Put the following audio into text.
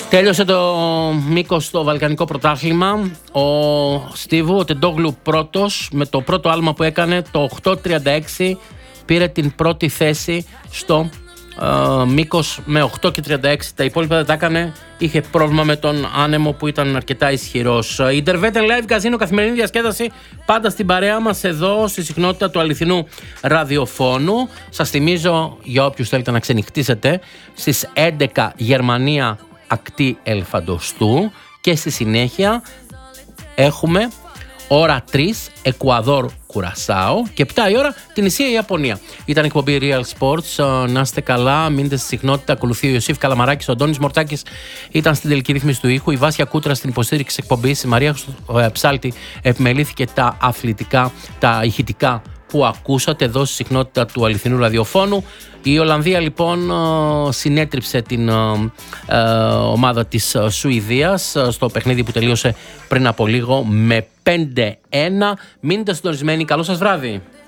Τέλειωσε το μήκος στο Βαλκανικό πρωτάθλημα. Ο Στίβου, ο Τεντόγλου πρώτος, με το πρώτο άλμα που έκανε, το 8.36, πήρε την πρώτη θέση στο μήκος με 8.36. Τα υπόλοιπα δεν τα έκανε. Είχε πρόβλημα με τον άνεμο που ήταν αρκετά ισχυρός. Η Intervetten Live Casino, καθημερινή διασκέδαση, πάντα στην παρέα μας εδώ στη συχνότητα του αληθινού ραδιοφώνου. Σας θυμίζω, για όποιους θέλετε να ξενυχτήσετε, στις 11 Γερμανία ακτή Ελφαντοστού και στη συνέχεια έχουμε ώρα 3 Εκουαδόρ Κουρασάο και 7 η ώρα την Ισία Ιαπωνία. Ήταν εκπομπή Real Sports. Να είστε καλά, μείνετε στη συχνότητα. Ακολουθεί ο Ιωσήφ Καλαμαράκης, ο Αντώνης Μορτάκης ήταν στην τελική ρύθμιση του ήχου, η Βάσια Κούτρα στην υποστήριξη εκπομπής, η Μαρία Ψάλτη επιμελήθηκε τα αθλητικά, τα ηχητικά που ακούσατε εδώ στη συχνότητα του αληθινού ραδιοφώνου. Η Ολλανδία λοιπόν συνέτριψε την ομάδα της Σουηδίας στο παιχνίδι που τελείωσε πριν από λίγο με 5-1. Μείνετε συντονισμένοι. Καλό σας βράδυ.